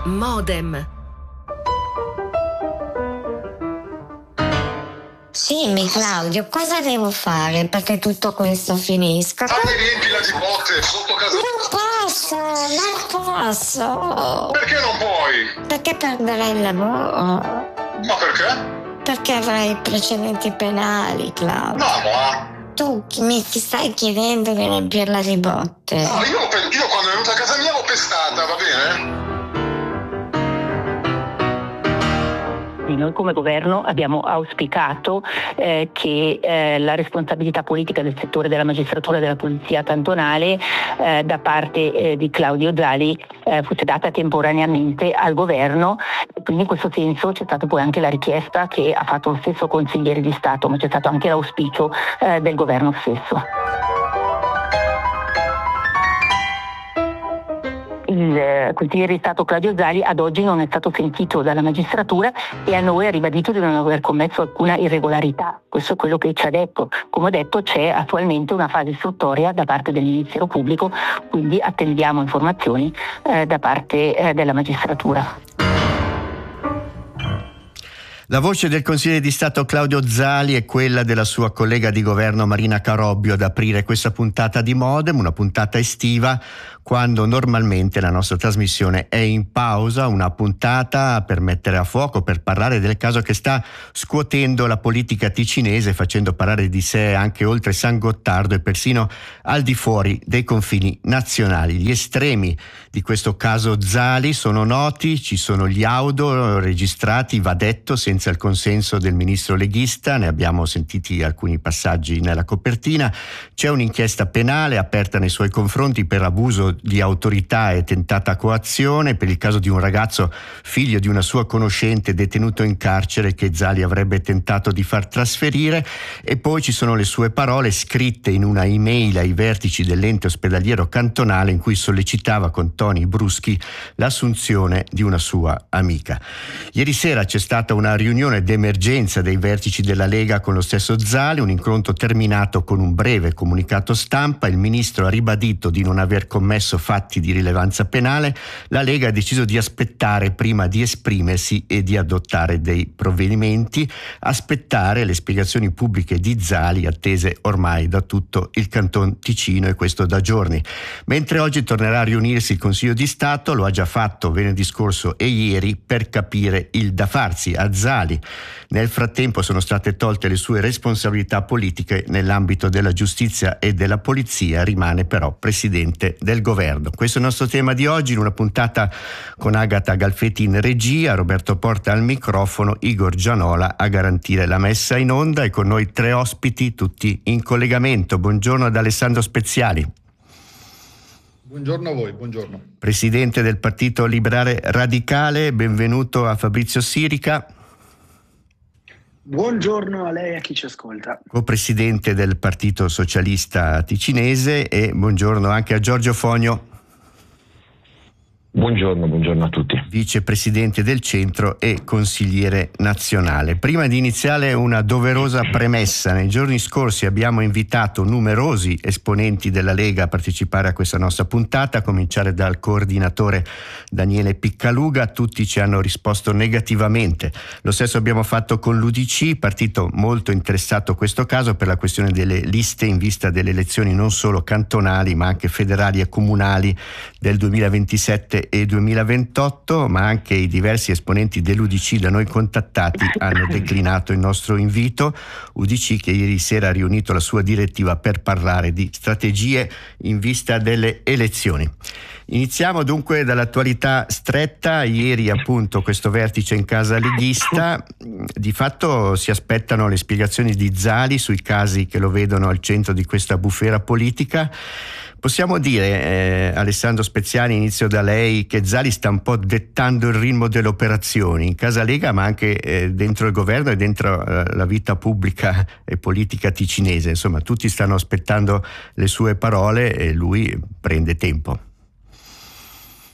Modem. Dimmi Claudio, cosa devo fare perché tutto questo finisca? Riempila di botte sotto casa. Non posso. Perché non puoi? Perché perderei il lavoro. Ma perché? Perché avrei precedenti penali, Claudio. No, tu mi stai chiedendo di riempirla di botte. No, io quando è venuta a casa mia l'ho pestata, va bene? Noi come governo abbiamo auspicato che la responsabilità politica del settore della magistratura e della polizia cantonale da parte di Claudio Zali fosse data temporaneamente al governo. Quindi in questo senso c'è stata poi anche la richiesta che ha fatto lo stesso consigliere di Stato, ma c'è stato anche l'auspicio del governo stesso. Il consigliere di Stato Claudio Zali ad oggi non è stato sentito dalla magistratura e a noi ha ribadito di non aver commesso alcuna irregolarità. Questo è quello che ci ha detto. Come ho detto, c'è attualmente una fase istruttoria da parte del Ministero Pubblico, quindi attendiamo informazioni da parte della magistratura. La voce del consigliere di Stato Claudio Zali è quella della sua collega di governo Marina Carobbio ad aprire questa puntata di Modem, una puntata estiva, quando normalmente la nostra trasmissione è in pausa, una puntata per mettere a fuoco, per parlare del caso che sta scuotendo la politica ticinese, facendo parlare di sé anche oltre San Gottardo e persino al di fuori dei confini nazionali. Gli estremi di questo caso Zali sono noti, ci sono gli audio registrati, va detto, senza il consenso del ministro leghista, ne abbiamo sentiti alcuni passaggi nella copertina. C'è un'inchiesta penale aperta nei suoi confronti per abuso di autorità e tentata coazione per il caso di un ragazzo figlio di una sua conoscente detenuto in carcere che Zali avrebbe tentato di far trasferire, e poi ci sono le sue parole scritte in una email ai vertici dell'ente ospedaliero cantonale in cui sollecitava con toni bruschi l'assunzione di una sua amica. Ieri sera c'è stata una riunione d'emergenza dei vertici della Lega con lo stesso Zali, un incontro terminato con un breve comunicato stampa. Il ministro ha ribadito di non aver commesso fatti di rilevanza penale. La Lega ha deciso di aspettare prima di esprimersi e di adottare dei provvedimenti, aspettare le spiegazioni pubbliche di Zali attese ormai da tutto il Canton Ticino, e questo da giorni. Mentre oggi tornerà a riunirsi il Consiglio di Stato, lo ha già fatto venerdì scorso e ieri, per capire il da farsi a Zali. Nel frattempo sono state tolte le sue responsabilità politiche nell'ambito della giustizia e della polizia, rimane però presidente del governo. Questo è il nostro tema di oggi, in una puntata con Agata Galfetti in regia, Roberto Porta al microfono, Igor Gianola a garantire la messa in onda, e con noi tre ospiti tutti in collegamento. Buongiorno ad Alessandro Speziali. Buongiorno a voi, buongiorno. Presidente del Partito Liberale Radicale, benvenuto a Fabrizio Sirica. Buongiorno a lei e a chi ci ascolta. Co-presidente del Partito Socialista Ticinese, e buongiorno anche a Giorgio Fogno. Buongiorno a tutti. Vicepresidente del Centro e consigliere nazionale. Prima di iniziare una doverosa premessa. Nei giorni scorsi abbiamo invitato numerosi esponenti della Lega a partecipare a questa nostra puntata, a cominciare dal coordinatore Daniele Piccaluga. Tutti ci hanno risposto negativamente. Lo stesso abbiamo fatto con l'UDC, partito molto interessato a questo caso per la questione delle liste in vista delle elezioni non solo cantonali ma anche federali e comunali del 2027 e 2028, ma anche i diversi esponenti dell'UDC da noi contattati hanno declinato il nostro invito. UDC che ieri sera ha riunito la sua direttiva per parlare di strategie in vista delle elezioni. Iniziamo dunque dall'attualità stretta. Ieri appunto questo vertice in casa leghista, di fatto si aspettano le spiegazioni di Zali sui casi che lo vedono al centro di questa bufera politica. Possiamo dire, Alessandro Speziani, inizio da lei, che Zali sta un po' dettando il ritmo delle operazioni in casa Lega, ma anche dentro il governo e dentro la vita pubblica e politica ticinese. Insomma, tutti stanno aspettando le sue parole e lui prende tempo.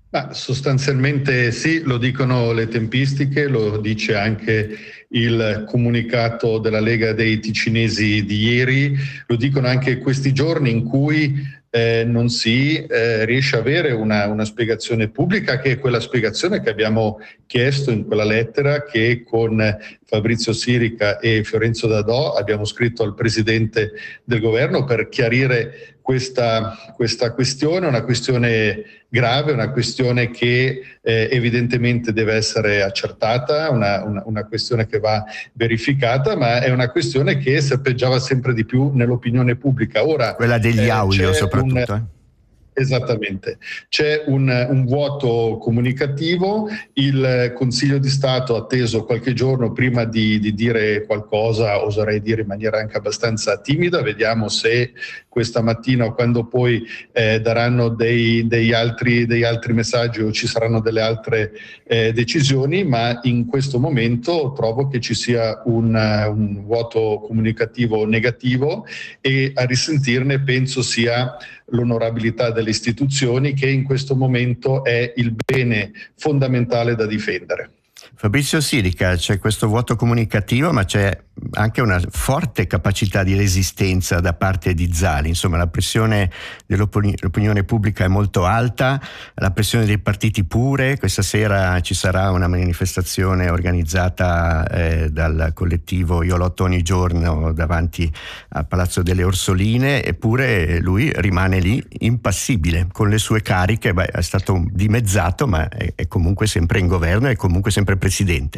Ma sostanzialmente sì, lo dicono le tempistiche, lo dice anche il comunicato della Lega dei Ticinesi di ieri, lo dicono anche questi giorni in cui non si riesce a avere una spiegazione pubblica, che è quella spiegazione che abbiamo chiesto in quella lettera che con Fabrizio Sirica e Fiorenzo Dadò abbiamo scritto al Presidente del Governo per chiarire questa questione, una questione grave, una questione che evidentemente deve essere accertata, una questione che va verificata, ma è una questione che serpeggiava sempre di più nell'opinione pubblica. Ora, quella degli audio soprattutto. Esattamente, c'è un vuoto comunicativo, il Consiglio di Stato ha atteso qualche giorno prima di dire qualcosa, oserei dire in maniera anche abbastanza timida, vediamo se questa mattina o quando poi daranno degli altri messaggi o ci saranno delle altre decisioni, ma in questo momento trovo che ci sia un vuoto comunicativo negativo e a risentirne penso sia l'onorabilità delle istituzioni, che in questo momento è il bene fondamentale da difendere. Fabrizio Sirica, c'è questo vuoto comunicativo, ma c'è anche una forte capacità di resistenza da parte di Zali. Insomma, la pressione dell'opinione pubblica è molto alta, la pressione dei partiti pure. Questa sera ci sarà una manifestazione organizzata dal collettivo Io Lotto Ogni Giorno davanti al Palazzo delle Orsoline, eppure lui rimane lì impassibile con le sue cariche. Beh, è stato dimezzato, ma è comunque sempre in governo, è comunque sempre presidente.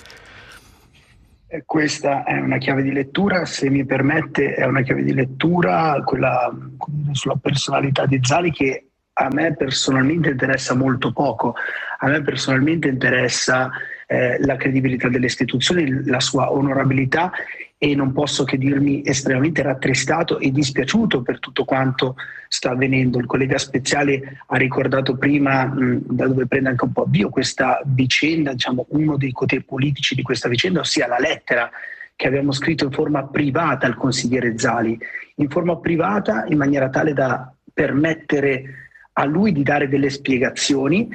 Questa è una chiave di lettura, se mi permette, è una chiave di lettura, quella sulla personalità di Zali, che a me personalmente interessa molto poco. A me personalmente interessa la credibilità delle istituzioni, la sua onorabilità, e non posso che dirmi estremamente rattristato e dispiaciuto per tutto quanto sta avvenendo. Il collega Speziale ha ricordato prima da dove prende anche un po' avvio questa vicenda, diciamo uno dei cotei politici di questa vicenda, ossia la lettera che abbiamo scritto in forma privata al consigliere Zali, in forma privata in maniera tale da permettere a lui di dare delle spiegazioni,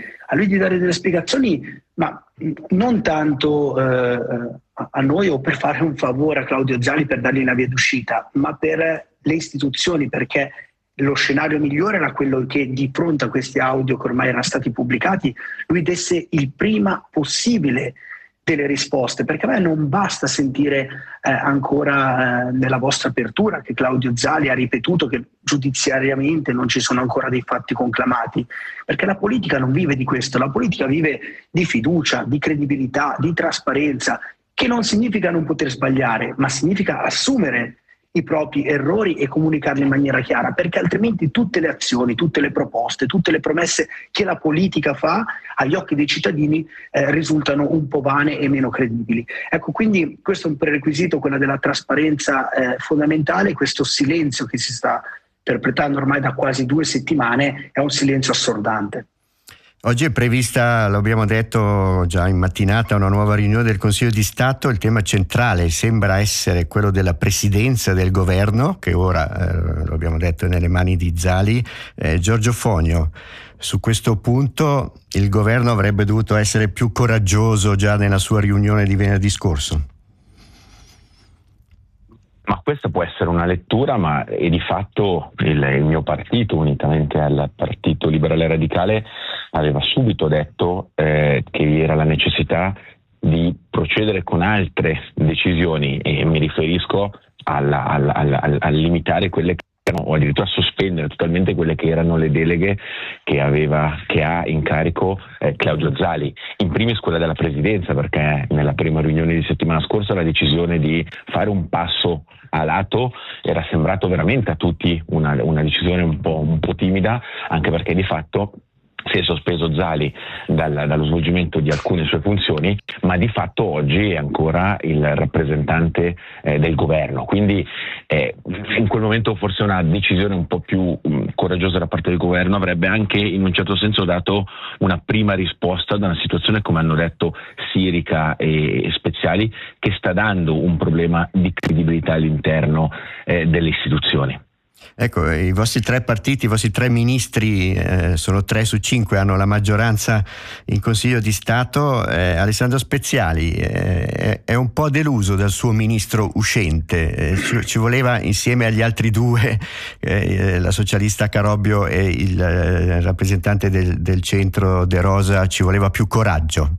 ma non tanto a noi o per fare un favore a Claudio Zali per dargli una via d'uscita, ma per le istituzioni, perché lo scenario migliore era quello che di fronte a questi audio che ormai erano stati pubblicati lui desse il prima possibile delle risposte, perché a me non basta sentire ancora nella vostra apertura che Claudio Zali ha ripetuto che giudiziariamente non ci sono ancora dei fatti conclamati, perché la politica non vive di questo, la politica vive di fiducia, di credibilità, di trasparenza, che non significa non poter sbagliare, ma significa assumere i propri errori e comunicarli in maniera chiara, perché altrimenti tutte le azioni, tutte le proposte, tutte le promesse che la politica fa agli occhi dei cittadini risultano un po' vane e meno credibili. Ecco, quindi questo è un prerequisito, quella della trasparenza fondamentale. Questo silenzio che si sta interpretando ormai da quasi 2 settimane è un silenzio assordante. Oggi è prevista, lo abbiamo detto già in mattinata, una nuova riunione del Consiglio di Stato. Il tema centrale sembra essere quello della presidenza del governo, che ora, lo abbiamo detto, è nelle mani di Zali. Giorgio Fonio, su questo punto il governo avrebbe dovuto essere più coraggioso già nella sua riunione di venerdì scorso? Ma questa può essere una lettura, ma e di fatto il mio partito, unitamente al Partito Liberale Radicale, aveva subito detto che era la necessità di procedere con altre decisioni, e mi riferisco a limitare quelle che erano, o addirittura a sospendere totalmente quelle che erano le deleghe che ha in carico Claudio Zali, in primis quella della presidenza, perché nella prima riunione di settimana scorsa la decisione di fare un passo a lato era sembrato veramente a tutti una decisione un po' timida, anche perché di fatto si è sospeso Zali dallo svolgimento di alcune sue funzioni, ma di fatto oggi è ancora il rappresentante del governo. Quindi in quel momento forse una decisione un po' più coraggiosa da parte del governo avrebbe anche in un certo senso dato una prima risposta da una situazione, come hanno detto Sirica e Speziali, che sta dando un problema di credibilità all'interno delle istituzioni. Ecco, i vostri 3 partiti, i vostri 3 ministri, sono 3 su 5, hanno la maggioranza in Consiglio di Stato. Alessandro Speziali è un po' deluso dal suo ministro uscente. Ci voleva, insieme agli altri 2, la socialista Carobbio e il rappresentante del centro De Rosa, ci voleva più coraggio.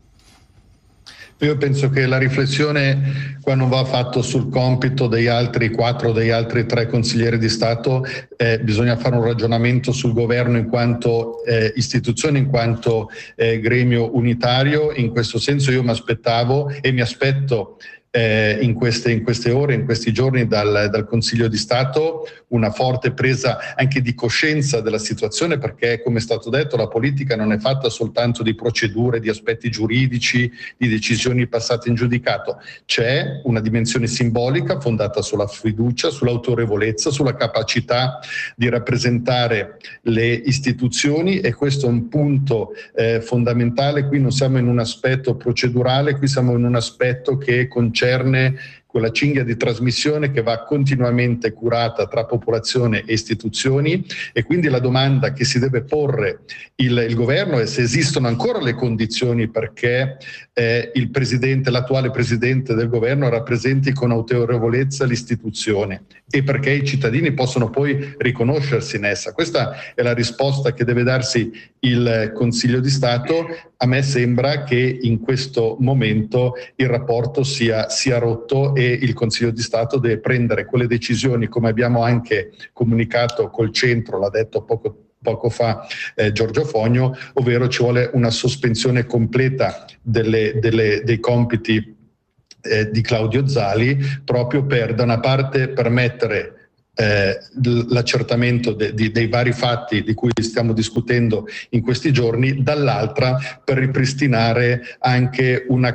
Io penso che la riflessione qua non va fatto sul compito degli altri 4, degli altri 3 consiglieri di Stato, bisogna fare un ragionamento sul governo in quanto istituzione, in quanto gremio unitario. In questo senso io mi aspettavo e mi aspetto in queste ore, in questi giorni dal Consiglio di Stato una forte presa anche di coscienza della situazione, perché, come è stato detto, la politica non è fatta soltanto di procedure, di aspetti giuridici, di decisioni passate in giudicato. C'è una dimensione simbolica fondata sulla fiducia, sull'autorevolezza, sulla capacità di rappresentare le istituzioni, e questo è un punto fondamentale. Qui non siamo in un aspetto procedurale, qui siamo in un aspetto che concerne quella cinghia di trasmissione che va continuamente curata tra popolazione e istituzioni, e quindi la domanda che si deve porre il governo è se esistono ancora le condizioni perché l'attuale presidente del governo rappresenti con autorevolezza l'istituzione e perché i cittadini possono poi riconoscersi in essa. Questa è la risposta che deve darsi il Consiglio di Stato. A me sembra che in questo momento il rapporto sia rotto e il Consiglio di Stato deve prendere quelle decisioni, come abbiamo anche comunicato col centro, l'ha detto poco fa Giorgio Fogno, ovvero ci vuole una sospensione completa dei compiti di Claudio Zali, proprio per, da una parte, permettere l'accertamento dei vari fatti di cui stiamo discutendo in questi giorni, dall'altra per ripristinare anche un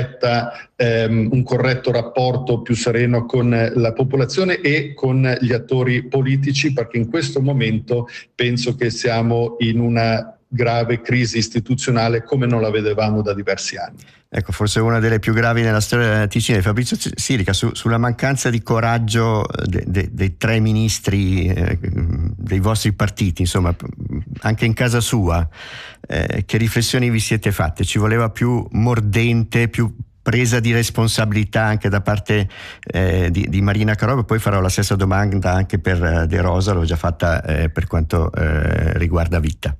corretto rapporto più sereno con la popolazione e con gli attori politici, perché in questo momento penso che siamo in una grave crisi istituzionale come non la vedevamo da diversi anni. Ecco, forse una delle più gravi nella storia Ticino. Fabrizio Sirica, sulla mancanza di coraggio dei 3 ministri dei vostri partiti, insomma, anche in casa sua, che riflessioni vi siete fatte? Ci voleva più mordente, più presa di responsabilità anche da parte di Marina Carobbio? Poi farò la stessa domanda anche per De Rosa, l'ho già fatta per quanto riguarda Vitta.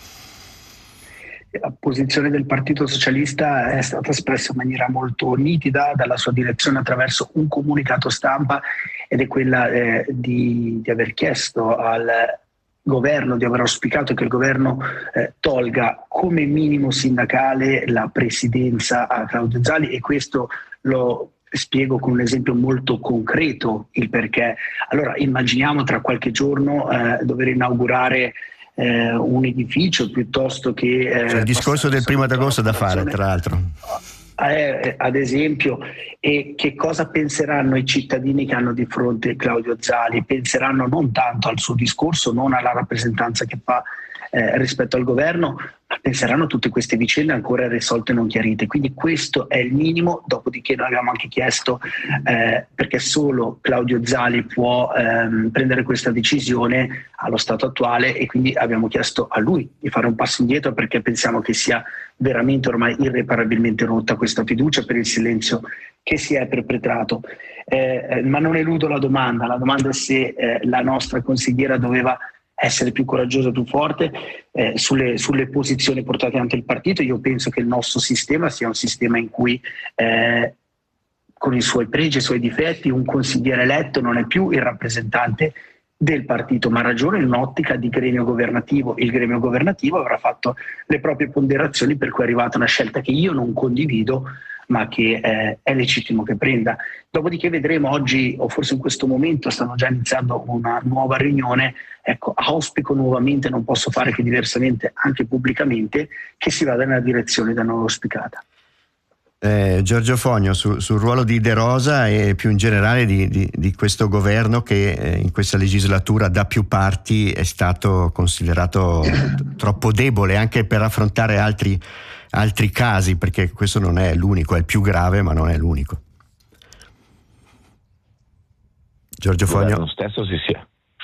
La posizione del Partito Socialista è stata espressa in maniera molto nitida dalla sua direzione attraverso un comunicato stampa, ed è quella di aver chiesto al governo, di aver auspicato che il governo tolga come minimo sindacale la presidenza a Claudio Zali, e questo lo spiego con un esempio molto concreto il perché. Allora, immaginiamo tra qualche giorno dover inaugurare un edificio piuttosto che il discorso del 1° agosto da fare, tra l'altro, ad esempio, e che cosa penseranno i cittadini che hanno di fronte Claudio Zali? Penseranno non tanto al suo discorso, non alla rappresentanza che fa rispetto al governo, ma penseranno a tutte queste vicende ancora irrisolte e non chiarite. Quindi questo è il minimo. Dopodiché noi abbiamo anche chiesto, perché solo Claudio Zali può prendere questa decisione allo stato attuale, e quindi abbiamo chiesto a lui di fare un passo indietro, perché pensiamo che sia veramente ormai irreparabilmente rotta questa fiducia per il silenzio che si è perpetrato. Ma non eludo la domanda è se la nostra consigliera doveva essere più coraggiosa, più forte sulle posizioni portate ante il partito. Io penso che il nostro sistema sia un sistema in cui con i suoi pregi e i suoi difetti un consigliere eletto non è più il rappresentante del partito, ma ha ragione in un'ottica di gremio governativo. Il gremio governativo avrà fatto le proprie ponderazioni, per cui è arrivata una scelta che io non condivido, ma che è legittimo che prenda. Dopodiché vedremo oggi, o forse in questo momento stanno già iniziando una nuova riunione. Ecco, auspico nuovamente, non posso fare che diversamente anche pubblicamente, che si vada nella direzione da noi auspicata. Giorgio Fogno, sul ruolo di De Rosa e più in generale di questo governo che in questa legislatura da più parti è stato considerato troppo debole anche per affrontare altri casi, perché questo non è l'unico, è il più grave, ma non è l'unico. Giorgio Fogno. Lo stesso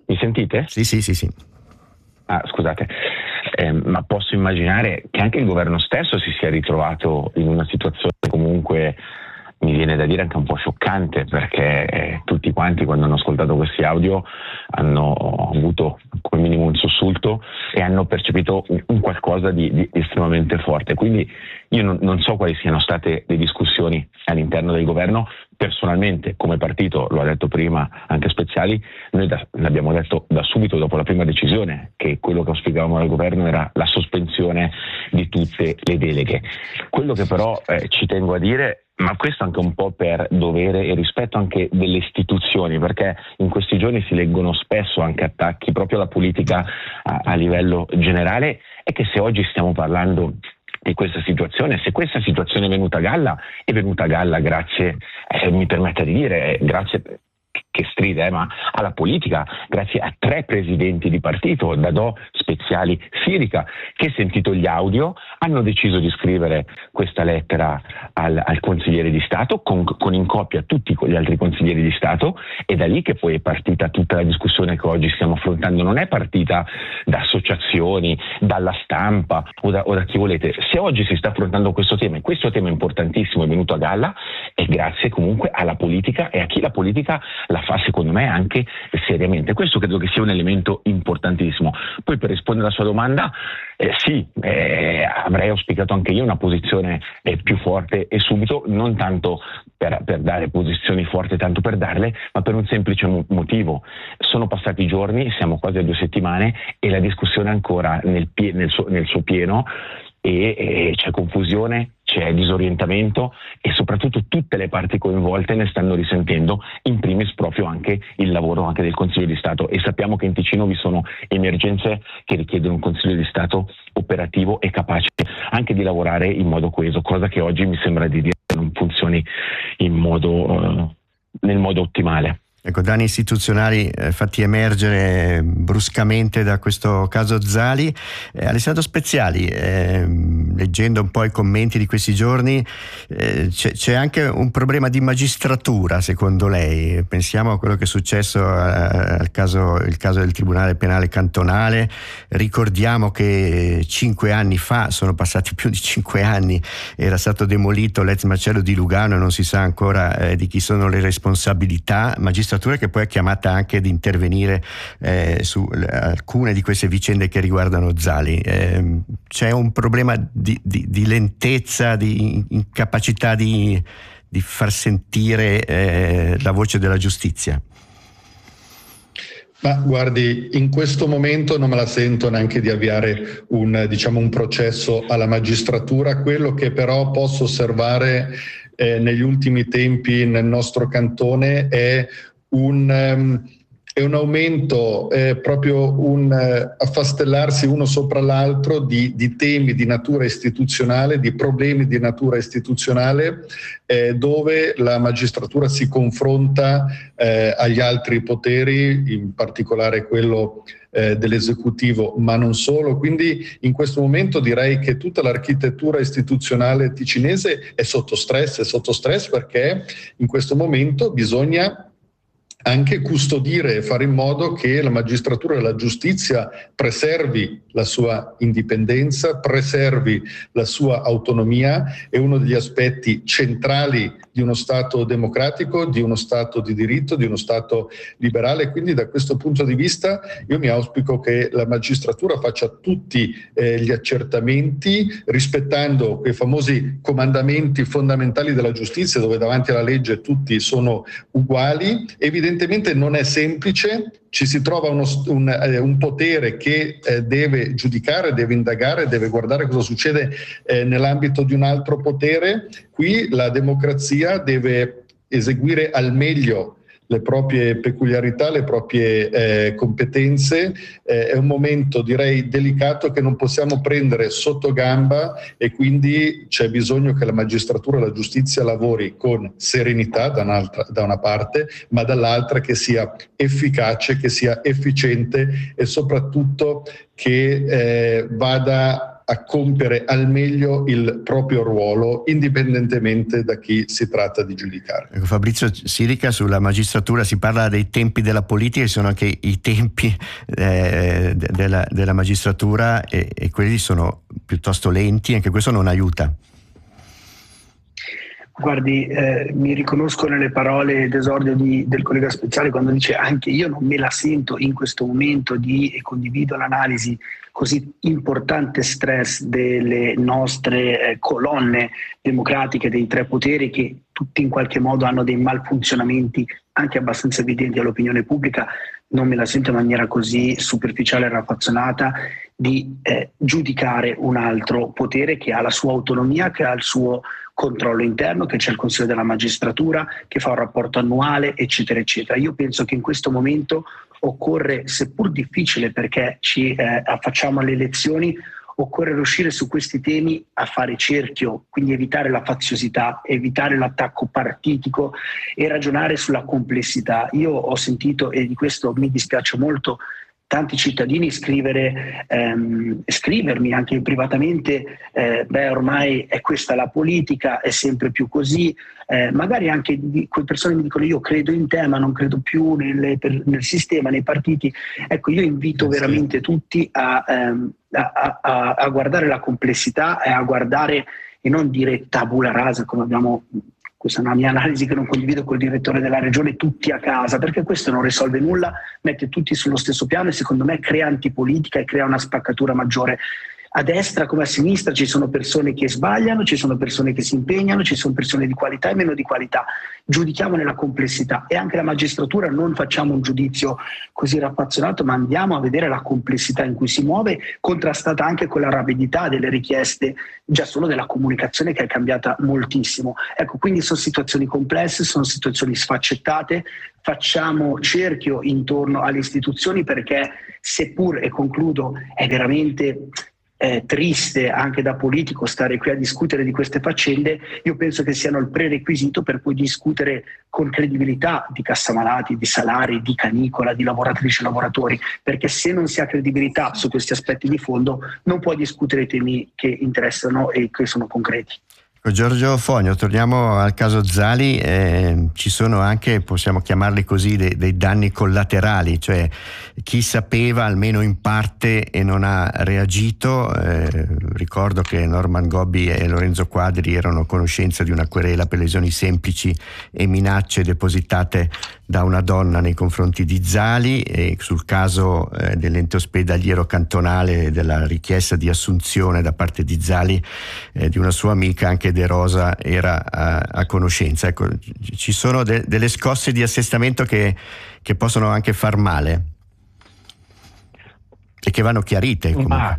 Mi sentite? Sì. Scusate, ma posso immaginare che anche il governo stesso si sia ritrovato in una situazione comunque, mi viene da dire, anche un po' scioccante, perché tutti quanti, quando hanno ascoltato questi audio, hanno avuto come minimo un sussulto e hanno percepito un qualcosa di estremamente forte. Quindi io non so quali siano state le discussioni all'interno del governo. Personalmente, come partito, lo ha detto prima anche Speziali, noi l'abbiamo detto da subito dopo la prima decisione, che quello che auspicavamo dal governo era la sospensione di tutte le deleghe. Quello che però ci tengo a dire, ma questo anche un po' per dovere e rispetto anche delle istituzioni, perché in questi giorni si leggono spesso anche attacchi proprio alla politica a livello generale, è che se oggi stiamo parlando di questa situazione, se questa situazione è venuta a galla grazie, mi permetta di dire, grazie, che stride, ma alla politica, grazie a 3 presidenti di partito, Dadò, Speziali, Sirica, che, sentito gli audio, hanno deciso di scrivere questa lettera al consigliere di Stato, con in copia tutti gli altri consiglieri di Stato, e da lì che poi è partita tutta la discussione che oggi stiamo affrontando. Non è partita da associazioni, dalla stampa o da chi volete. Se oggi si sta affrontando questo tema, e questo tema importantissimo è venuto a galla, è grazie comunque alla politica e a chi la politica la fa, secondo me, anche seriamente. Questo credo che sia un elemento importantissimo. Poi, per rispondere alla sua domanda, avrei auspicato anche io una posizione più forte e subito, non tanto per dare posizioni forti tanto per darle, ma per un semplice motivo. Sono passati giorni, siamo quasi a 2 settimane e la discussione è ancora nel suo pieno, e c'è confusione, c'è disorientamento, e soprattutto tutte le parti coinvolte ne stanno risentendo, in primis proprio anche il lavoro anche del Consiglio di Stato, e sappiamo che in Ticino vi sono emergenze che richiedono un Consiglio di Stato operativo e capace anche di lavorare in modo coeso, cosa che oggi mi sembra di dire non funzioni nel modo ottimale. Ecco, danni istituzionali fatti emergere bruscamente da questo caso Zali. Alessandro Speziali, leggendo un po' i commenti di questi giorni, c'è anche un problema di magistratura, secondo lei? Pensiamo a quello che è successo il caso del Tribunale Penale Cantonale. Ricordiamo che 5 anni fa, sono passati più di 5 anni, era stato demolito l'ex macello di Lugano e non si sa ancora di chi sono le responsabilità. Magistratura che poi è chiamata anche ad intervenire su alcune di queste vicende che riguardano Zali. C'è un problema di lentezza, di incapacità di far sentire la voce della giustizia. Ma guardi, in questo momento non me la sento neanche di avviare un processo alla magistratura. Quello che però posso osservare negli ultimi tempi nel nostro cantone è un aumento, proprio un affastellarsi uno sopra l'altro di temi di natura istituzionale, di problemi di natura istituzionale, dove la magistratura si confronta agli altri poteri, in particolare quello dell'esecutivo, ma non solo. Quindi in questo momento direi che tutta l'architettura istituzionale ticinese è sotto stress perché in questo momento bisogna anche custodire e fare in modo che la magistratura e la giustizia preservi la sua indipendenza, preservi la sua autonomia. È uno degli aspetti centrali di uno Stato democratico, di uno Stato di diritto, di uno Stato liberale. Quindi da questo punto di vista io mi auspico che la magistratura faccia tutti gli accertamenti rispettando quei famosi comandamenti fondamentali della giustizia, dove davanti alla legge tutti sono uguali. Evidentemente non è semplice, ci si trova un potere che deve giudicare, deve indagare, deve guardare cosa succede nell'ambito di un altro potere. Qui la democrazia deve eseguire al meglio le proprie peculiarità, le proprie competenze. È un momento, direi, delicato che non possiamo prendere sotto gamba, e quindi c'è bisogno che la magistratura e la giustizia lavori con serenità da una parte, ma dall'altra che sia efficace, che sia efficiente e soprattutto che vada a compiere al meglio il proprio ruolo, indipendentemente da chi si tratta di giudicare. Ecco, Fabrizio Sirica, sulla magistratura si parla dei tempi della politica, ci sono anche i tempi della magistratura e quelli sono piuttosto lenti, anche questo non aiuta. Guardi, mi riconosco nelle parole d'esordio del collega Speziale quando dice anche io non me la sento in questo momento e condivido l'analisi così importante stress delle nostre colonne democratiche, dei tre poteri che tutti in qualche modo hanno dei malfunzionamenti anche abbastanza evidenti all'opinione pubblica. Non me la sento in maniera così superficiale e raffazzonata di giudicare un altro potere che ha la sua autonomia, che ha il suo controllo interno, che c'è il Consiglio della Magistratura, che fa un rapporto annuale, eccetera, eccetera. Io penso che in questo momento occorre, seppur difficile perché ci affacciamo alle elezioni, occorre riuscire su questi temi a fare cerchio, quindi evitare la faziosità, evitare l'attacco partitico e ragionare sulla complessità. Io ho sentito, e di questo mi dispiace molto, tanti cittadini scrivermi anche privatamente, ormai è questa la politica, è sempre più così, magari anche quelle persone mi dicono io credo in te ma non credo più nel sistema, nei partiti. Ecco, io invito veramente tutti a guardare la complessità e a guardare e non dire tabula rasa come abbiamo. Questa è una mia analisi che non condivido col direttore della regione, tutti a casa, perché questo non risolve nulla, mette tutti sullo stesso piano e secondo me crea antipolitica e crea una spaccatura maggiore. A destra come a sinistra ci sono persone che sbagliano, ci sono persone che si impegnano, ci sono persone di qualità e meno di qualità. Giudichiamo nella complessità e anche la magistratura non facciamo un giudizio così raffazzonato, ma andiamo a vedere la complessità in cui si muove, contrastata anche con la rapidità delle richieste, già solo della comunicazione che è cambiata moltissimo. Ecco, quindi sono situazioni complesse, sono situazioni sfaccettate, facciamo cerchio intorno alle istituzioni perché seppur, e concludo, è veramente triste anche da politico stare qui a discutere di queste faccende, io penso che siano il prerequisito per poi discutere con credibilità di cassamalati, di salari, di canicola, di lavoratrici e lavoratori, perché se non si ha credibilità su questi aspetti di fondo non puoi discutere temi che interessano e che sono concreti. Giorgio Fogno, torniamo al caso Zali, ci sono anche, possiamo chiamarli così, dei danni collaterali, cioè chi sapeva almeno in parte e non ha reagito. Ricordo che Norman Gobbi e Lorenzo Quadri erano a conoscenza di una querela per lesioni semplici e minacce depositate da una donna nei confronti di Zali, e sul caso dell'ente ospedaliero cantonale, della richiesta di assunzione da parte di Zali di una sua amica, anche De Rosa era a conoscenza. Ecco, ci sono delle scosse di assestamento che possono anche far male e che vanno chiarite.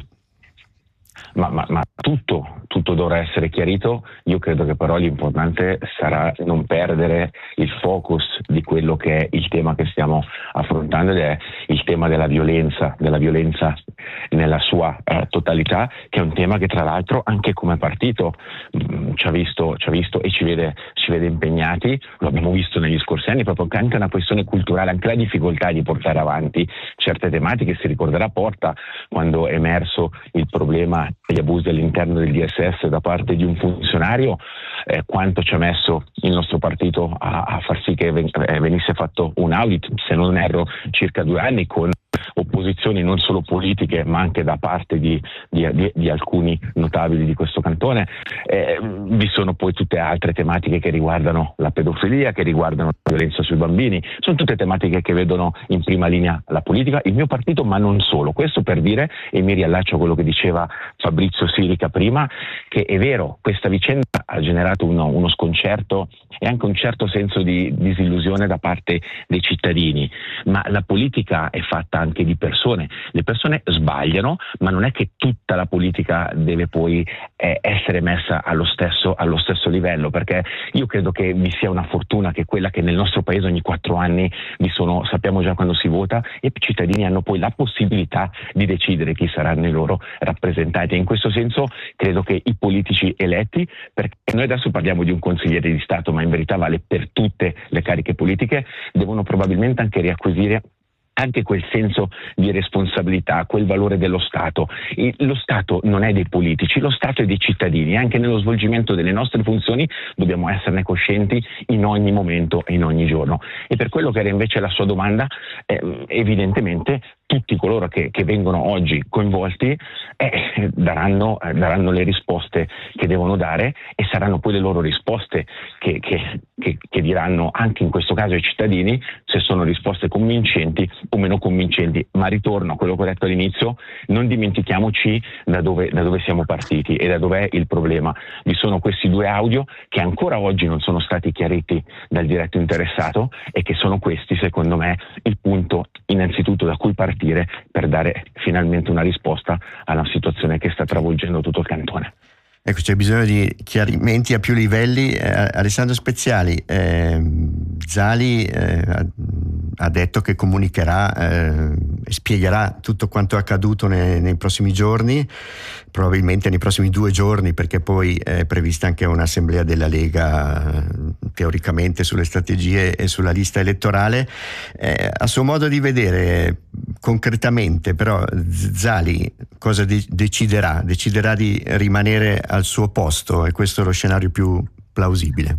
Ma tutto dovrà essere chiarito. Io credo che però l'importante sarà non perdere il focus di quello che è il tema che stiamo affrontando, ed è il tema della violenza nella sua totalità, che è un tema che tra l'altro anche come partito ci ha visto e ci vede impegnati. Lo abbiamo visto negli scorsi anni, proprio anche una questione culturale, anche la difficoltà di portare avanti certe tematiche. Si ricorderà Porta quando è emerso il problema degli abusi all'interno del DSS da parte di un funzionario, quanto ci ha messo il nostro partito a far sì che venisse fatto un audit, se non erro circa 2 anni, con opposizioni non solo politiche ma anche da parte di alcuni notabili di questo cantone. Vi sono poi tutte altre tematiche che riguardano la pedofilia, che riguardano la violenza sui bambini. Sono tutte tematiche che vedono in prima linea la politica, il mio partito, ma non solo. Questo per dire, e mi riallaccio a quello che diceva Fabrizio Sirica prima, che è vero, questa vicenda ha generato uno sconcerto e anche un certo senso di disillusione da parte dei cittadini, ma la politica è fatta anche di persone. Le persone sbagliano, ma non è che tutta la politica deve poi essere messa allo stesso livello, perché io credo che vi sia una fortuna, che è quella che nel nostro paese ogni 4 anni sappiamo già quando si vota, e i cittadini hanno poi la possibilità di decidere chi saranno i loro rappresentanti. E in questo senso credo che i politici eletti, perché noi adesso parliamo di un consigliere di Stato, ma in verità vale per tutte le cariche politiche, devono probabilmente anche riacquisire anche quel senso di responsabilità, quel valore dello Stato. Lo Stato non è dei politici, lo Stato è dei cittadini. Anche nello svolgimento delle nostre funzioni dobbiamo esserne coscienti in ogni momento e in ogni giorno. E per quello che era invece la sua domanda, evidentemente tutti coloro che vengono oggi coinvolti daranno le risposte che devono dare, e saranno poi le loro risposte che diranno anche in questo caso ai cittadini se sono risposte convincenti o meno convincenti. Ma ritorno a quello che ho detto all'inizio: non dimentichiamoci da dove siamo partiti e da dov'è il problema. Vi sono questi 2 audio che ancora oggi non sono stati chiariti dal diretto interessato, e che sono questi, secondo me, il punto innanzitutto da cui partire per dare finalmente una risposta a una situazione che sta travolgendo tutto il cantone. Ecco, c'è bisogno di chiarimenti a più livelli. Alessandro Speziali, Zali ha detto che comunicherà e spiegherà tutto quanto è accaduto nei prossimi giorni, probabilmente nei prossimi 2 giorni, perché poi è prevista anche un'assemblea della Lega teoricamente sulle strategie e sulla lista elettorale. A suo modo di vedere, concretamente però, Zali cosa deciderà? Deciderà di rimanere al suo posto? E questo è lo scenario più plausibile?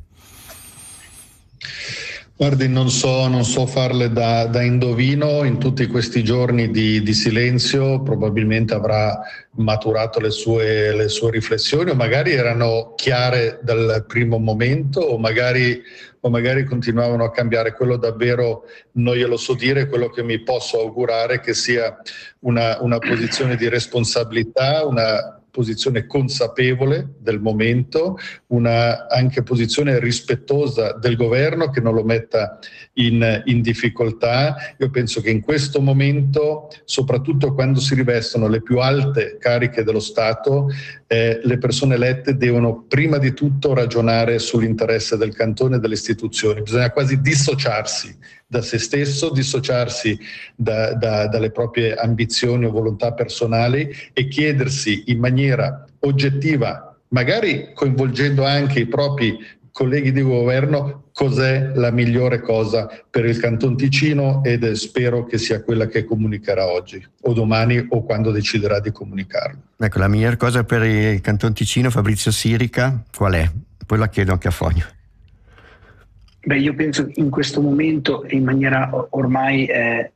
Guardi, non so farle da indovino. In tutti questi giorni di silenzio probabilmente avrà maturato le sue riflessioni, o magari erano chiare dal primo momento, o magari continuavano a cambiare. Quello davvero non glielo so dire. Quello che mi posso augurare è che sia una posizione di responsabilità, una posizione consapevole del momento, una anche posizione rispettosa del governo, che non lo metta in difficoltà. Io penso che in questo momento, soprattutto quando si rivestono le più alte cariche dello Stato, le persone elette devono prima di tutto ragionare sull'interesse del cantone e delle istituzioni. Bisogna quasi dissociarsi da se stesso, dissociarsi dalle proprie ambizioni o volontà personali, e chiedersi in maniera oggettiva, magari coinvolgendo anche i propri colleghi di governo, cos'è la migliore cosa per il Canton Ticino, ed spero che sia quella che comunicherà oggi o domani o quando deciderà di comunicarlo. Ecco, la miglior cosa per il Canton Ticino, Fabrizio Sirica, qual è? Poi la chiedo anche a Fogno. Beh, io penso in questo momento, in maniera ormai è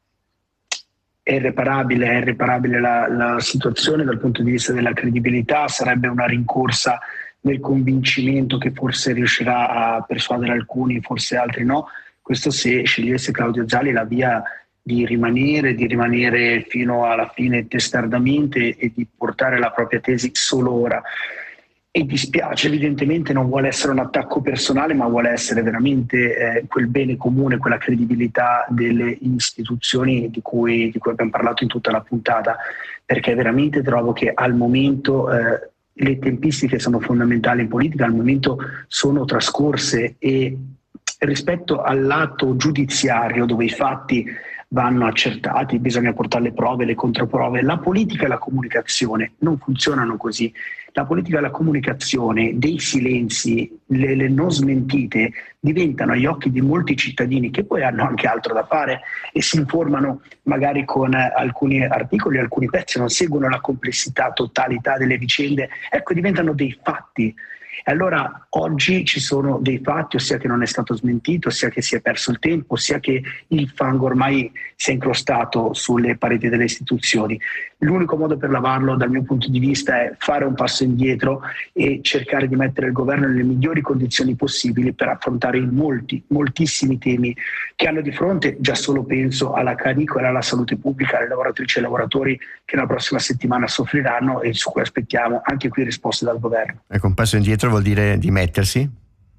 irreparabile la situazione dal punto di vista della credibilità. Sarebbe una rincorsa nel convincimento che forse riuscirà a persuadere alcuni, forse altri no. Questo se scegliesse Claudio Zali la via di rimanere fino alla fine testardamente e di portare la propria tesi solo ora. E dispiace, evidentemente non vuole essere un attacco personale, ma vuole essere veramente quel bene comune, quella credibilità delle istituzioni di cui abbiamo parlato in tutta la puntata, perché veramente trovo che al momento le tempistiche sono fondamentali in politica, al momento sono trascorse, e rispetto all'atto giudiziario dove i fatti vanno accertati, bisogna portare le prove, le controprove. La politica e la comunicazione non funzionano così. La politica e la comunicazione, dei silenzi, le non smentite, diventano agli occhi di molti cittadini, che poi hanno anche altro da fare e si informano magari con alcuni articoli, alcuni pezzi, non seguono la complessità, totalità delle vicende, ecco, diventano dei fatti. E allora oggi ci sono dei fatti, ossia che non è stato smentito, ossia che si è perso il tempo, ossia che il fango ormai si è incrostato sulle pareti delle istituzioni. L'unico modo per lavarlo, dal mio punto di vista, è fare un passo indietro e cercare di mettere il governo nelle migliori condizioni possibili per affrontare i moltissimi temi che hanno di fronte. Già solo penso alla caricola, alla salute pubblica, alle lavoratrici e ai lavoratori che la prossima settimana soffriranno e su cui aspettiamo anche qui risposte dal governo. Ecco, un passo indietro vuol dire dimettersi?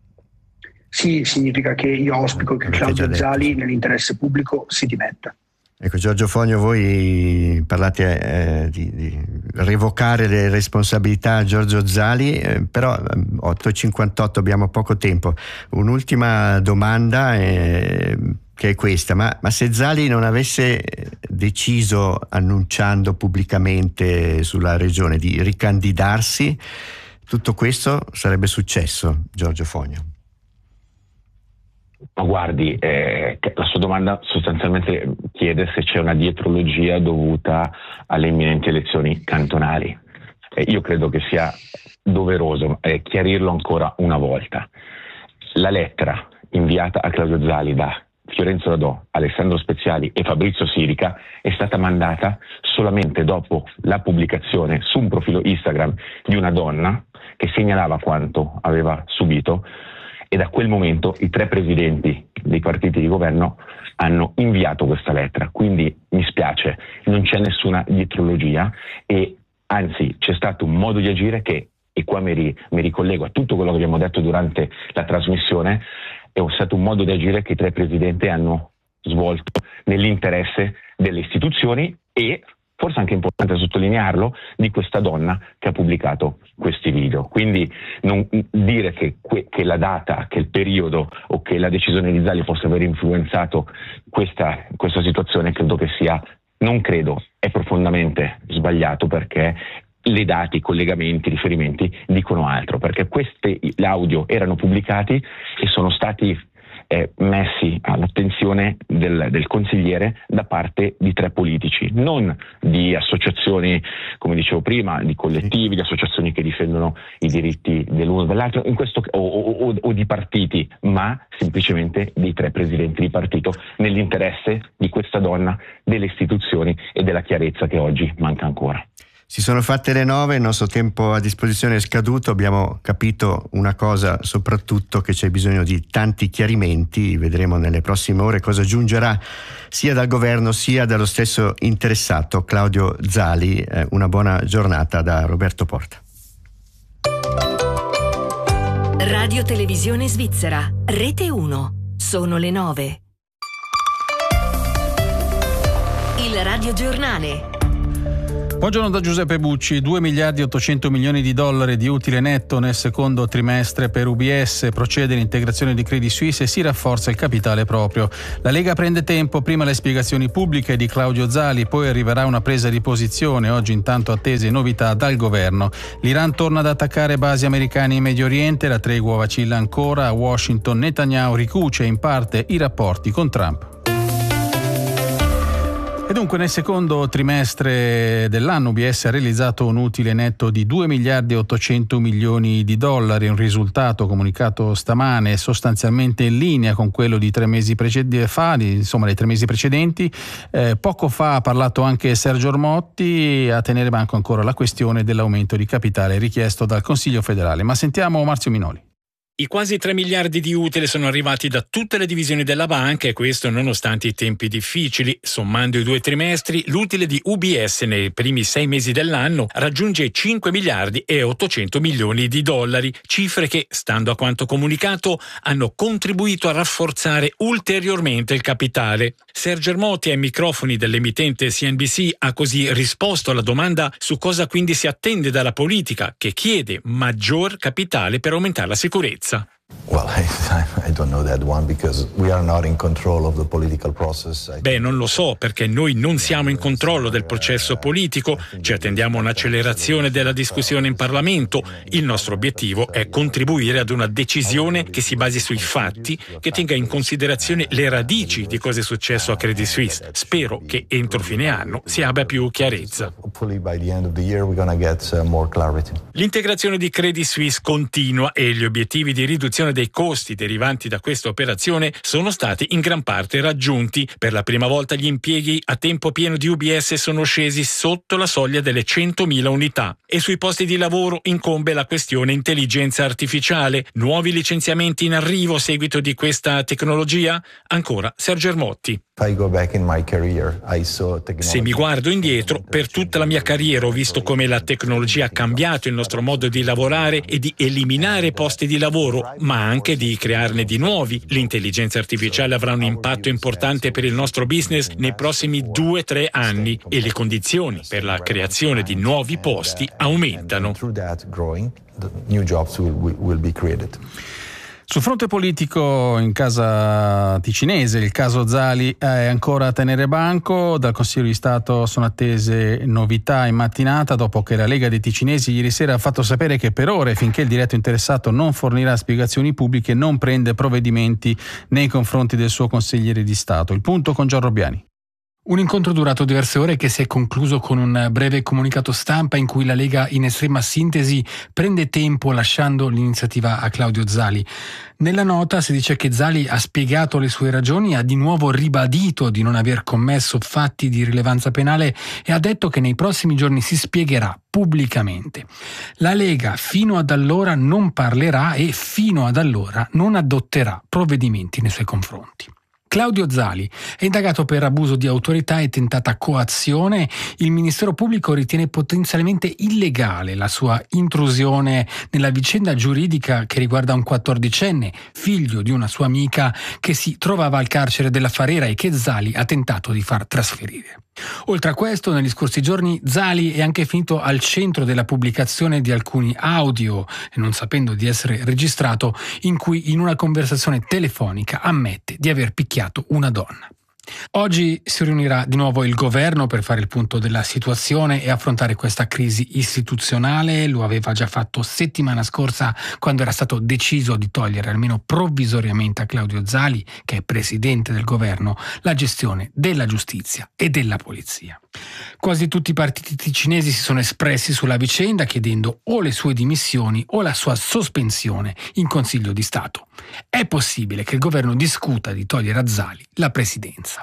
Sì, significa che io auspico che Claudio Zali nell'interesse pubblico si dimetta. Ecco, Giorgio Fogno, voi parlate di revocare le responsabilità a Giorgio Zali, però 8:58 abbiamo poco tempo. Un'ultima domanda che è questa, ma se Zali non avesse deciso, annunciando pubblicamente sulla regione, di ricandidarsi, tutto questo sarebbe successo, Giorgio Fogno? Ma guardi, la sua domanda sostanzialmente chiede se c'è una dietrologia dovuta alle imminenti elezioni cantonali. Io credo che sia doveroso chiarirlo ancora una volta. La lettera inviata a Claudio Zali da Fiorenzo Radò, Alessandro Speziali e Fabrizio Sirica è stata mandata solamente dopo la pubblicazione su un profilo Instagram di una donna che segnalava quanto aveva subito, e da quel momento i 3 presidenti dei partiti di governo hanno inviato questa lettera. Quindi mi spiace, non c'è nessuna dietrologia, e anzi c'è stato un modo di agire che, e qua mi ricollego a tutto quello che abbiamo detto durante la trasmissione, è stato un modo di agire che i 3 presidenti hanno svolto nell'interesse delle istituzioni e, forse anche importante sottolinearlo, di questa donna che ha pubblicato questi video. Quindi non dire che la data, che il periodo o che la decisione di Zali possa aver influenzato questa situazione, è profondamente sbagliato, perché le date, i collegamenti, i riferimenti dicono altro, perché questi audio erano pubblicati e sono stati messi all'attenzione del consigliere da parte di 3 politici, non di associazioni, come dicevo prima, di collettivi, di associazioni che difendono i diritti dell'uno e dell'altro, o di partiti, ma semplicemente dei 3 presidenti di partito, nell'interesse di questa donna, delle istituzioni e della chiarezza che oggi manca ancora. Si sono fatte le 9, il nostro tempo a disposizione è scaduto, abbiamo capito una cosa soprattutto, che c'è bisogno di tanti chiarimenti, vedremo nelle prossime ore cosa giungerà sia dal governo sia dallo stesso interessato Claudio Zali. Una buona giornata da Roberto Porta. Radio Televisione Svizzera, Rete 1, sono le 9. Il Radio Giornale. Buongiorno da Giuseppe Bucci. 2 miliardi e 800 milioni di dollari di utile netto nel secondo trimestre per UBS, procede l'integrazione di Credit Suisse e si rafforza il capitale proprio. La Lega prende tempo, prima le spiegazioni pubbliche di Claudio Zali, poi arriverà una presa di posizione, oggi intanto attese novità dal governo. L'Iran torna ad attaccare basi americane in Medio Oriente, la tregua vacilla ancora, a Washington Netanyahu ricuce in parte i rapporti con Trump. E dunque nel secondo trimestre dell'anno UBS ha realizzato un utile netto di 2 miliardi e 800 milioni di dollari, un risultato comunicato stamane sostanzialmente in linea con quello di 3 mesi dei 3 mesi precedenti. Poco fa ha parlato anche Sergio Ormotti, a tenere banco ancora la questione dell'aumento di capitale richiesto dal Consiglio federale. Ma sentiamo Marzio Minoli. I quasi 3 miliardi di utile sono arrivati da tutte le divisioni della banca, e questo nonostante i tempi difficili. Sommando i 2 trimestri, l'utile di UBS nei primi 6 mesi dell'anno raggiunge 5 miliardi e 800 milioni di dollari, cifre che, stando a quanto comunicato, hanno contribuito a rafforzare ulteriormente il capitale. Sergio Ormotti ai microfoni dell'emittente CNBC ha così risposto alla domanda su cosa quindi si attende dalla politica, che chiede maggior capitale per aumentare la sicurezza. Well, I don't know that one because we are not in control of the political process. Non lo so, perché noi non siamo in controllo del processo politico, ci attendiamo un'accelerazione della discussione in Parlamento. Il nostro obiettivo è contribuire ad una decisione che si basi sui fatti, che tenga in considerazione le radici di cosa è successo a Credit Suisse. Spero che entro fine anno si abbia più chiarezza. L'integrazione di Credit Suisse continua e gli obiettivi di riduzione dei costi derivanti da questa operazione sono stati in gran parte raggiunti. Per la prima volta gli impieghi a tempo pieno di UBS sono scesi sotto la soglia delle 100.000 unità. E sui posti di lavoro incombe la questione intelligenza artificiale. Nuovi licenziamenti in arrivo a seguito di questa tecnologia? Ancora Sergio Ormotti. Se mi guardo indietro, per tutta la mia carriera ho visto come la tecnologia ha cambiato il nostro modo di lavorare e di eliminare posti di lavoro, ma anche di crearne di nuovi. L'intelligenza artificiale avrà un impatto importante per il nostro business nei prossimi 2-3 anni e le condizioni per la creazione di nuovi posti aumentano. Sul fronte politico in casa ticinese il caso Zali è ancora a tenere banco. Dal Consiglio di Stato sono attese novità in mattinata dopo che la Lega dei Ticinesi ieri sera ha fatto sapere che per ore, finché il diretto interessato non fornirà spiegazioni pubbliche, non prende provvedimenti nei confronti del suo consigliere di Stato. Il punto con Gian Robbiani. Un incontro durato diverse ore che si è concluso con un breve comunicato stampa in cui la Lega, in estrema sintesi, prende tempo lasciando l'iniziativa a Claudio Zali. Nella nota si dice che Zali ha spiegato le sue ragioni, ha di nuovo ribadito di non aver commesso fatti di rilevanza penale e ha detto che nei prossimi giorni si spiegherà pubblicamente. La Lega fino ad allora non parlerà e fino ad allora non adotterà provvedimenti nei suoi confronti. Claudio Zali è indagato per abuso di autorità e tentata coazione. Il Ministero Pubblico ritiene potenzialmente illegale la sua intrusione nella vicenda giuridica che riguarda un 14enne, figlio di una sua amica, che si trovava al carcere della Farera e che Zali ha tentato di far trasferire. Oltre a questo, negli scorsi giorni Zali è anche finito al centro della pubblicazione di alcuni audio, non sapendo di essere registrato, in cui in una conversazione telefonica ammette di aver picchiato una donna. Oggi si riunirà di nuovo il governo per fare il punto della situazione e affrontare questa crisi istituzionale. Lo aveva già fatto settimana scorsa quando era stato deciso di togliere almeno provvisoriamente a Claudio Zali, che è presidente del governo, la gestione della giustizia e della polizia. Quasi tutti i partiti ticinesi si sono espressi sulla vicenda chiedendo o le sue dimissioni o la sua sospensione in Consiglio di Stato. È possibile che il governo discuta di togliere a Zali la presidenza.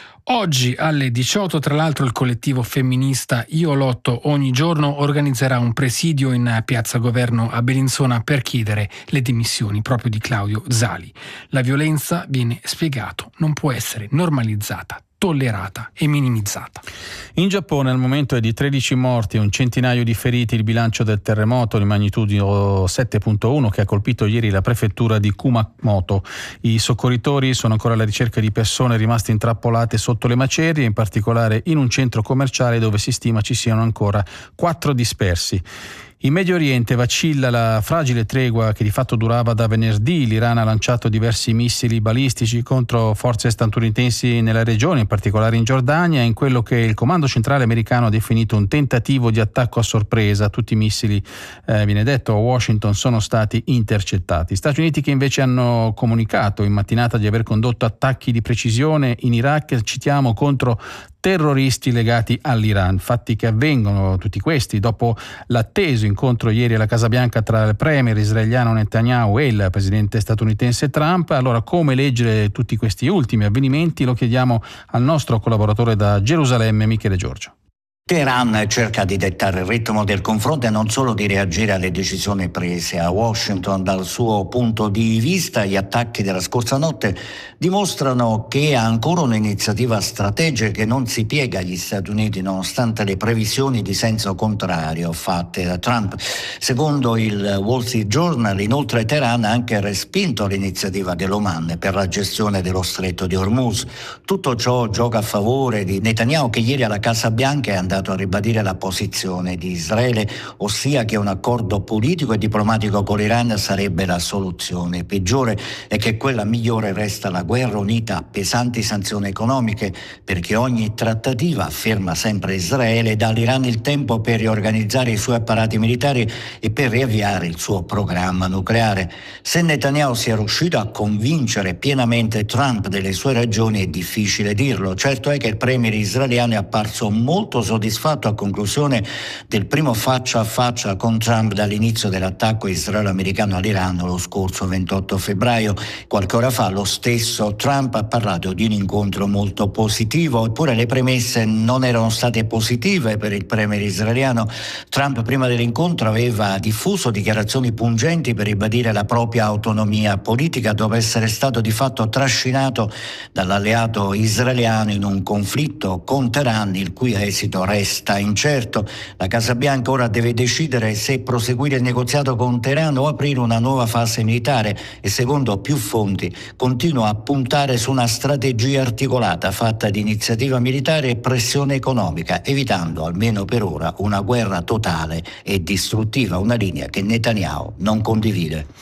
Oggi alle 18, tra l'altro, il collettivo femminista Io Lotto Ogni Giorno organizzerà un presidio in Piazza Governo a Bellinzona per chiedere le dimissioni proprio di Claudio Zali. La violenza, viene spiegato, non può essere normalizzata, tollerata e minimizzata. In Giappone al momento è di 13 morti e un centinaio di feriti il bilancio del terremoto di magnitudo 7.1 che ha colpito ieri la prefettura di Kumamoto. I soccorritori sono ancora alla ricerca di persone rimaste intrappolate sotto le macerie, in particolare in un centro commerciale dove si stima ci siano ancora 4 dispersi. In Medio Oriente vacilla la fragile tregua che di fatto durava da venerdì. L'Iran ha lanciato diversi missili balistici contro forze statunitensi nella regione, in particolare in Giordania, in quello che il comando centrale americano ha definito un tentativo di attacco a sorpresa. Tutti i missili, viene detto, a Washington sono stati intercettati. Stati Uniti che invece hanno comunicato in mattinata di aver condotto attacchi di precisione in Iraq, citiamo, contro terroristi legati all'Iran. Fatti che avvengono tutti questi dopo l'atteso incontro ieri alla Casa Bianca tra il premier israeliano Netanyahu e il presidente statunitense Trump. Allora, come leggere tutti questi ultimi avvenimenti? Lo chiediamo al nostro collaboratore da Gerusalemme, Michele Giorgio. Teheran cerca di dettare il ritmo del confronto e non solo di reagire alle decisioni prese a Washington. Dal suo punto di vista, gli attacchi della scorsa notte dimostrano che ha ancora un'iniziativa strategica che non si piega agli Stati Uniti nonostante le previsioni di senso contrario fatte da Trump. Secondo il Wall Street Journal, inoltre Teheran ha anche respinto l'iniziativa dell'Oman per la gestione dello stretto di Hormuz. Tutto ciò gioca a favore di Netanyahu, che ieri alla Casa Bianca è andato a ribadire la posizione di Israele, ossia che un accordo politico e diplomatico con l'Iran sarebbe la soluzione peggiore e che quella migliore resta la guerra unita a pesanti sanzioni economiche, perché ogni trattativa, afferma sempre Israele, dà all'Iran il tempo per riorganizzare i suoi apparati militari e per riavviare il suo programma nucleare. Se Netanyahu sia riuscito a convincere pienamente Trump delle sue ragioni è difficile dirlo. Certo è che il premier israeliano è apparso molto soddisfatto a conclusione del primo faccia a faccia con Trump dall'inizio dell'attacco israelo-americano all'Iran lo scorso 28 febbraio. Qualche ora fa lo stesso Trump ha parlato di un incontro molto positivo, eppure le premesse non erano state positive per il premier israeliano. Trump prima dell'incontro aveva diffuso dichiarazioni pungenti per ribadire la propria autonomia politica dopo essere stato di fatto trascinato dall'alleato israeliano in un conflitto con Teheran il cui esito resta incerto. La Casa Bianca ora deve decidere se proseguire il negoziato con Teheran o aprire una nuova fase militare e, secondo più fonti, continua a puntare su una strategia articolata fatta di iniziativa militare e pressione economica, evitando almeno per ora una guerra totale e distruttiva, una linea che Netanyahu non condivide.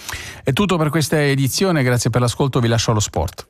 È tutto per questa edizione, grazie per l'ascolto, vi lascio allo sport.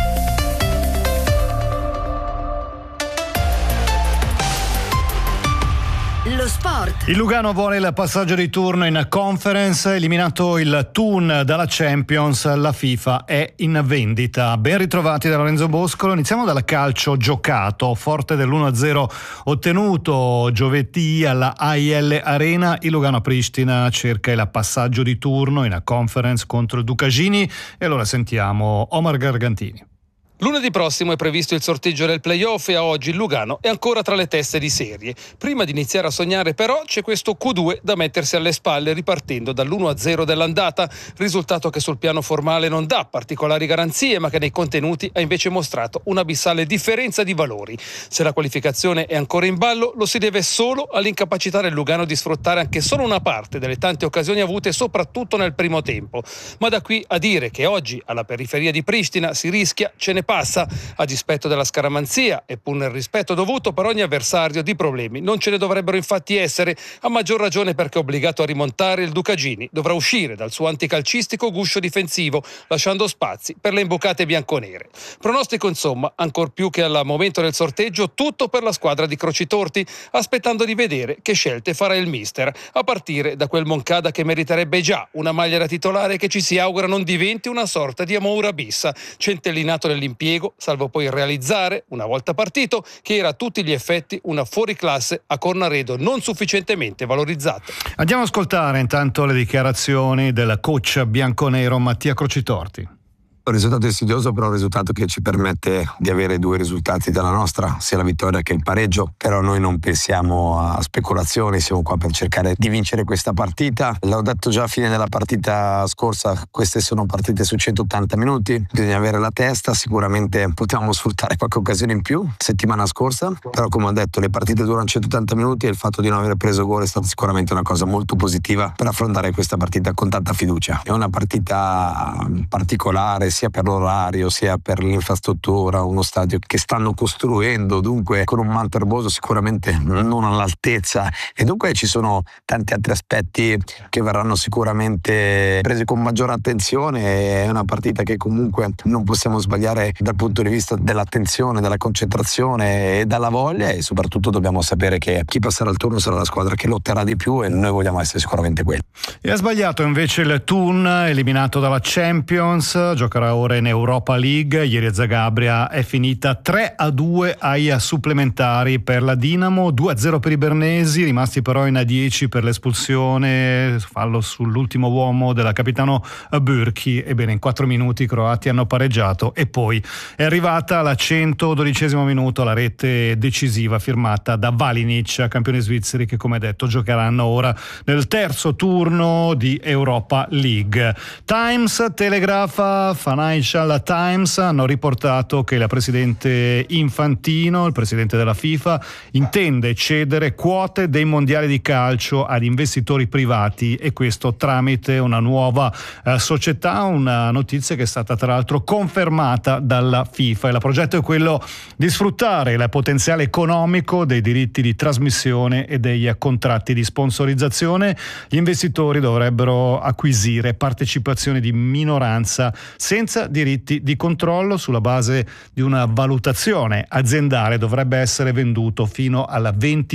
Lo sport. Il Lugano vuole il passaggio di turno in Conference, eliminato il Thun dalla Champions, la FIFA è in vendita. Ben ritrovati da Lorenzo Boscolo. Iniziamo dal calcio giocato, forte dell'1-0 ottenuto giovedì alla AIL Arena. Il Lugano Pristina cerca il passaggio di turno in Conference contro il Ducagini e allora sentiamo Omar Gargantini. Lunedì prossimo è previsto il sorteggio del playoff e a oggi il Lugano è ancora tra le teste di serie. Prima di iniziare a sognare però c'è questo Q2 da mettersi alle spalle ripartendo dall'1-0 dell'andata, risultato che sul piano formale non dà particolari garanzie ma che nei contenuti ha invece mostrato un'abissale differenza di valori. Se la qualificazione è ancora in ballo lo si deve solo all'incapacità del Lugano di sfruttare anche solo una parte delle tante occasioni avute soprattutto nel primo tempo. Ma da qui a dire che oggi alla periferia di Pristina si rischia, ce ne passa, a dispetto della scaramanzia e pur nel rispetto dovuto per ogni avversario di problemi non ce ne dovrebbero infatti essere, a maggior ragione perché obbligato a rimontare il Ducagini dovrà uscire dal suo anticalcistico guscio difensivo lasciando spazi per le imbucate bianconere. Pronostico insomma, ancor più che al momento del sorteggio, tutto per la squadra di Crocitorti, aspettando di vedere che scelte farà il mister, a partire da quel Moncada che meriterebbe già una maglia da titolare che ci si augura non diventi una sorta di Amoura Bissa, centellinato nell'impiego, salvo poi realizzare, una volta partito, che era a tutti gli effetti una fuoriclasse a Cornaredo non sufficientemente valorizzato. Andiamo a ascoltare intanto le dichiarazioni del coach bianconero Mattia Crocitorti. Un risultato insidioso, però un risultato che ci permette di avere due risultati dalla nostra, sia la vittoria che il pareggio. Però noi non pensiamo a speculazioni, siamo qua per cercare di vincere questa partita. L'ho detto già a fine della partita scorsa, queste sono partite su 180 minuti, bisogna avere la testa, sicuramente potevamo sfruttare qualche occasione in più settimana scorsa, però come ho detto le partite durano 180 minuti e il fatto di non aver preso gol è stata sicuramente una cosa molto positiva per affrontare questa partita con tanta fiducia. È una partita particolare sia per l'orario sia per l'infrastruttura, uno stadio che stanno costruendo, dunque con un manto erboso sicuramente non all'altezza, e dunque ci sono tanti altri aspetti che verranno sicuramente presi con maggiore attenzione. È una partita che comunque non possiamo sbagliare dal punto di vista dell'attenzione, della concentrazione e dalla voglia, e soprattutto dobbiamo sapere che chi passerà il turno sarà la squadra che lotterà di più e noi vogliamo essere sicuramente quelli. E ha sbagliato invece il Thun, eliminato dalla Champions, giocherà ora in Europa League. Ieri a Zagabria è finita 3-2 ai supplementari per la Dinamo, 2-0 per i bernesi, rimasti però in A10 per l'espulsione, fallo sull'ultimo uomo della capitano Bürki. Ebbene, in 4 minuti i croati hanno pareggiato e poi è arrivata alla 112esimo minuto la rete decisiva firmata da Valinic, campioni svizzeri che come detto giocheranno ora nel terzo turno di Europa League. Times, Telegraph, Financial Times hanno riportato che il presidente Infantino, il presidente della FIFA, intende cedere quote dei mondiali di calcio ad investitori privati, e questo tramite una nuova società, una notizia che è stata tra l'altro confermata dalla FIFA. Il progetto è quello di sfruttare il potenziale economico dei diritti di trasmissione e dei contratti di sponsorizzazione. Gli investitori dovrebbero acquisire partecipazioni di minoranza senza diritti di controllo. Sulla base di una valutazione aziendale dovrebbe essere venduto fino al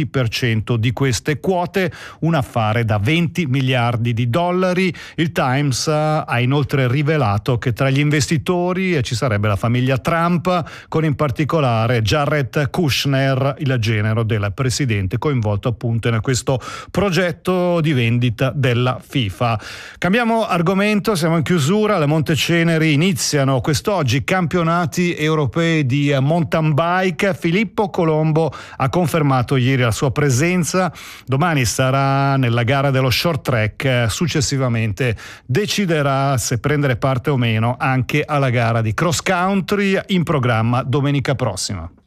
20% di queste quote, un affare da 20 miliardi di dollari. Il Times ha inoltre rivelato che tra gli investitori ci sarebbe la famiglia Trump, con in particolare Jared Kushner, il genero del presidente, coinvolto appunto in questo progetto di vendita della FIFA. Cambiamo argomento, siamo in chiusura. Le Monteceneri iniziano quest'oggi i campionati europei di mountain bike. Filippo Colombo ha confermato ieri la sua presenza, domani sarà nella gara dello short track, successivamente deciderà se prendere parte o meno anche alla gara di cross country in programma domenica prossima.